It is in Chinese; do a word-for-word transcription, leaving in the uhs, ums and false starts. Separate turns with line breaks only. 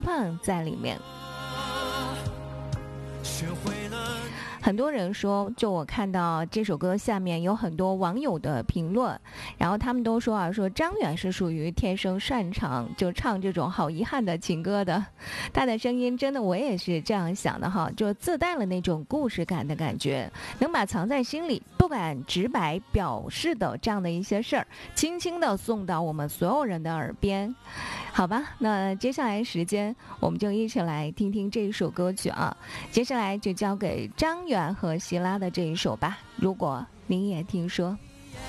放在里面。很多人说，就我看到这首歌下面有很多网友的评论，然后他们都说啊，说张远是属于天生擅长就唱这种好遗憾的情歌的，他的声音真的我也是这样想的哈，就自带了那种故事感的感觉，能把藏在心里不敢直白表示的这样的一些事儿，轻轻的送到我们所有人的耳边。好吧，那接下来时间我们就一起来听听这一首歌曲啊，接下来就交给张远和希拉的这一首吧，如果你也听说。